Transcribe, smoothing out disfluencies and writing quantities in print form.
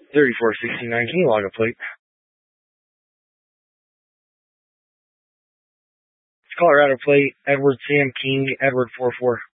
3469, can you log a plate? Colorado plate, Edward Sam King, Edward 44.